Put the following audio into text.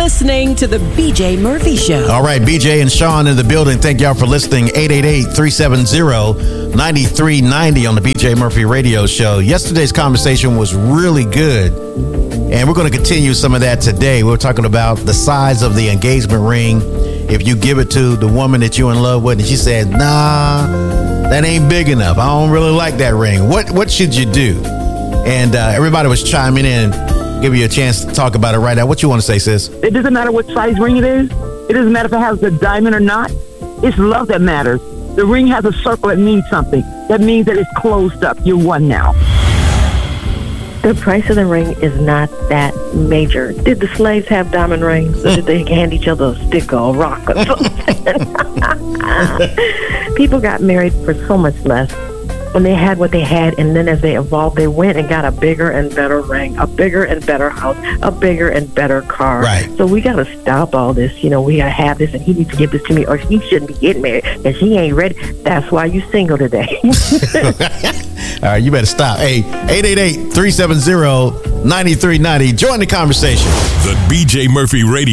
listening to the BJ Murphy Show. All right, BJ and Sean in the building. Thank y'all for listening. 888-370-9390 on the BJ Murphy Radio Show. Yesterday's conversation was really good, and we're going to continue some of that today. We're talking about the size of the engagement ring. If you give it to the woman that you're in love with, and she said, "Nah, that ain't big enough. I don't really like that ring." What should you do? And everybody was chiming in. Give you a chance to talk about it right now. What you want to say, sis? It doesn't matter what size ring it is. It doesn't matter if it has a diamond or not. It's love that matters. The ring has a circle that means something. That means that it's closed up. You won now. The price of the ring is not that major. Did the slaves have diamond rings, or did they hand each other a stick or a rock or something? People got married for so much less when they had what they had, and then as they evolved, they went and got a bigger and better ring, a bigger and better house, a bigger and better car. Right. So we got to stop all this. We got to have this, and he needs to give this to me, or he shouldn't be getting married, and she ain't ready. That's why you single today. All right, you better stop. Hey, 888-370-9390. Join the conversation. The BJ Murphy Radio